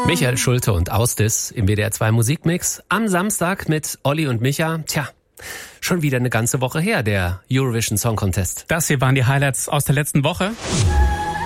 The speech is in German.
Michael Schulte und Ausdis im WDR 2 Musikmix am Samstag mit Olli und Micha. Tja, schon wieder eine ganze Woche her, der Eurovision Song Contest. Das hier waren die Highlights aus der letzten Woche.